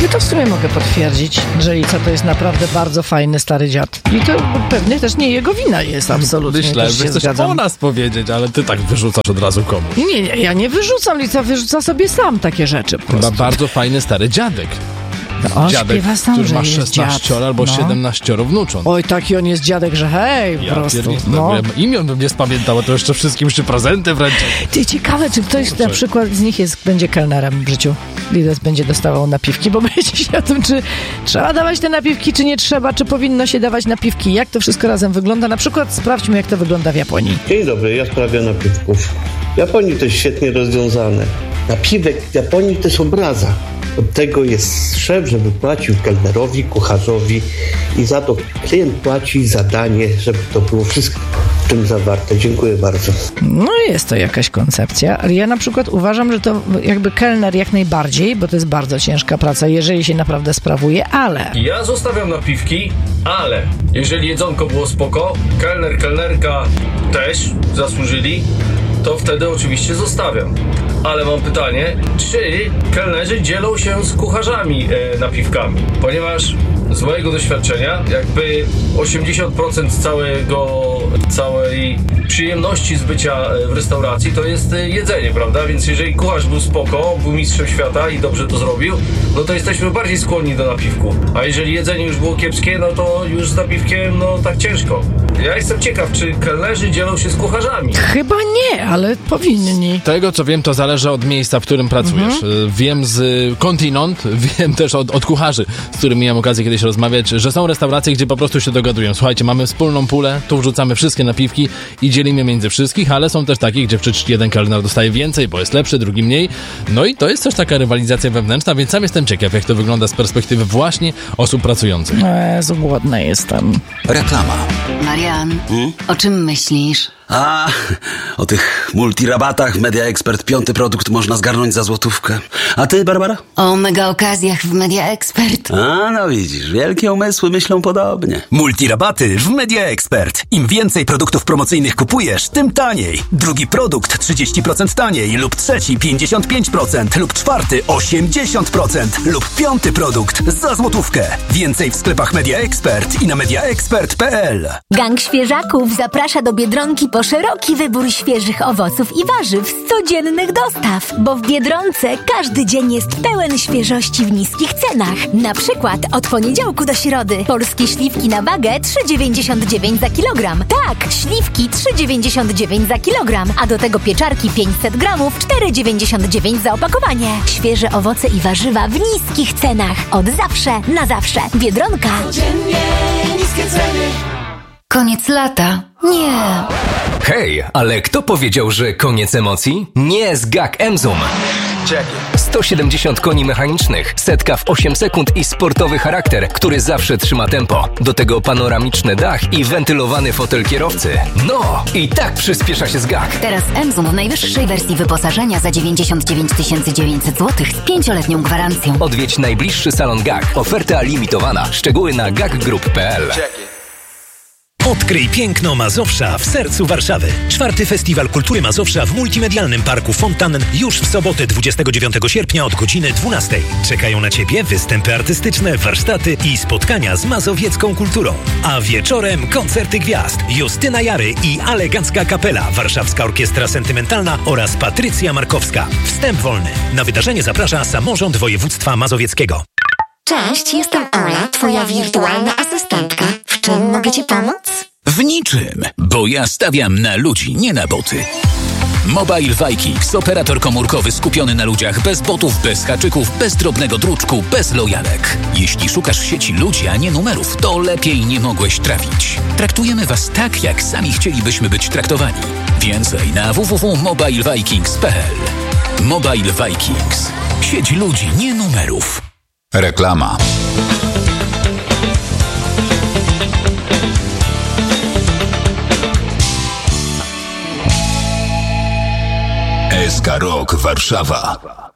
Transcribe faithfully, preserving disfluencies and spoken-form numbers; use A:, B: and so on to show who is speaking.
A: to w sumie mogę potwierdzić, że Lica to jest naprawdę bardzo fajny stary dziad. I to pewnie też nie jego wina jest, absolutnie.
B: Myślałem, że chcesz o nas powiedzieć, ale ty tak wyrzucasz od razu komuś.
A: Nie, nie, ja nie wyrzucam, Lica wyrzuca sobie sam takie rzeczy po prostu.
B: Ba- bardzo fajny stary dziadek.
A: On
B: Dziadek,
A: sam,
B: który ma
A: jest
B: szesnaście
A: dziad.
B: albo
A: no.
B: siedemnaście wnucząt.
A: Oj, taki on jest dziadek, że hej,
B: Ja
A: po prostu.
B: pierdolę,
A: No.
B: ja imion bym nie spamiętał, a to jeszcze wszystkim jeszcze prezenty wręczę.
A: Ty, ciekawe, czy ktoś
B: Kurczę.
A: na przykład z nich jest, będzie kelnerem w życiu. Lides będzie dostawał napiwki, bo będzie się o tym, czy trzeba dawać te napiwki, czy nie trzeba, czy powinno się dawać napiwki. Jak to wszystko razem wygląda? Na przykład sprawdźmy, jak to wygląda w Japonii.
C: Dzień dobry, ja sprawiam napiwków. W Japonii to jest świetnie rozwiązane. Napiwek w Japonii to jest obraza. Od tego jest szef, żeby płacił kelnerowi, kucharzowi i za to klient płaci zadanie, żeby to było wszystko w tym zawarte. Dziękuję bardzo.
A: No jest to jakaś koncepcja, ale ja na przykład uważam, że to jakby kelner jak najbardziej, bo to jest bardzo ciężka praca, jeżeli się naprawdę sprawuje, ale...
D: Ja zostawiam napiwki, ale jeżeli jedzonko było spoko, kelner, kelnerka też zasłużyli, to wtedy oczywiście zostawiam. Ale mam pytanie, czy kelnerzy dzielą się z kucharzami e, napiwkami? Ponieważ z mojego doświadczenia jakby osiemdziesiąt procent całego, całej przyjemności z bycia w restauracji to jest jedzenie, prawda? Więc jeżeli kucharz był spoko, był mistrzem świata i dobrze to zrobił, no to jesteśmy bardziej skłonni do napiwku. A jeżeli jedzenie już było kiepskie, no to już z napiwkiem, no tak ciężko. Ja jestem ciekaw, czy kelnerzy dzielą się z kucharzami?
A: Chyba nie, ale powinni.
B: Tego, co wiem, to zależy od miejsca, w którym pracujesz. Mhm. Wiem z Continent, wiem też od, od kucharzy, z którymi miałem okazję kiedyś rozmawiać, że są restauracje, gdzie po prostu się dogadują. Słuchajcie, mamy wspólną pulę, tu wrzucamy wszystkie napiwki i dzielimy między wszystkich, ale są też takie, gdzie przecież jeden kelner dostaje więcej, bo jest lepszy, drugi mniej. No i to jest też taka rywalizacja wewnętrzna, więc sam jestem ciekaw, jak to wygląda z perspektywy właśnie osób pracujących.
A: Jezu, głodna jestem.
E: Reklama.
F: Marian, hmm? O czym myślisz?
E: A, o tych multirabatach Media Expert piąty produkt można zgarnąć za złotówkę. A ty, Barbara?
F: O mega okazjach w Media Expert.
E: A, no widzisz, wielkie umysły myślą podobnie.
G: Multirabaty w Media Expert. Im więcej produktów promocyjnych kupujesz, tym taniej. Drugi produkt trzydzieści procent taniej lub trzeci pięćdziesiąt pięć procent lub czwarty osiemdziesiąt procent lub piąty produkt za złotówkę. Więcej w sklepach Media Expert i na media expert kropka p l.
H: Gang Świeżaków zaprasza do Biedronki po szeroki wybór świeżych owoców i warzyw z codziennych dostaw, bo w Biedronce każdy dzień jest pełen świeżości w niskich cenach. Na przykład od poniedziałku do środy polskie śliwki na wagę trzy dziewięćdziesiąt dziewięć za kilogram. Tak, śliwki trzy dziewięćdziesiąt dziewięć za kilogram, a do tego pieczarki pięćset gramów cztery dziewięćdziesiąt dziewięć za opakowanie. Świeże owoce i warzywa w niskich cenach. Od zawsze na zawsze. Biedronka.
I: Codziennie niskie ceny.
F: Koniec lata? Nie.
J: Hej, ale kto powiedział, że koniec emocji? Nie z G A K Emzum. sto siedemdziesiąt koni mechanicznych, setka w osiem sekund i sportowy charakter, który zawsze trzyma tempo. Do tego panoramiczny dach i wentylowany fotel kierowcy. No, i tak przyspiesza się z G A K.
F: Teraz Emzum w najwyższej wersji wyposażenia za dziewięćdziesiąt dziewięć tysięcy dziewięćset złotych z pięcioletnią gwarancją.
J: Odwiedź najbliższy salon G A K. Oferta limitowana. Szczegóły na gakgroup kropka p l.
K: Odkryj piękno Mazowsza w sercu Warszawy. Czwarty Festiwal Kultury Mazowsza w Multimedialnym Parku Fontanen już w sobotę dwudziestego dziewiątego sierpnia od godziny dwunastej. Czekają na Ciebie występy artystyczne, warsztaty i spotkania z mazowiecką kulturą. A wieczorem koncerty gwiazd. Justyna Jary i Alegacka Kapela, Warszawska Orkiestra Sentymentalna oraz Patrycja Markowska. Wstęp wolny. Na wydarzenie zaprasza Samorząd Województwa Mazowieckiego.
L: Cześć, jestem Ola, twoja wirtualna asystentka. W czym mogę ci pomóc?
M: W niczym, bo ja stawiam na ludzi, nie na boty. Mobile Vikings, operator komórkowy skupiony na ludziach, bez botów, bez haczyków, bez drobnego druczku, bez lojalek. Jeśli szukasz w sieci ludzi, a nie numerów, to lepiej nie mogłeś trafić. Traktujemy was tak, jak sami chcielibyśmy być traktowani. Więcej na w w w kropka mobile vikings kropka p l. Mobile Vikings. Sieć ludzi, nie numerów.
E: Reklama.
M: S K Rock Warszawa.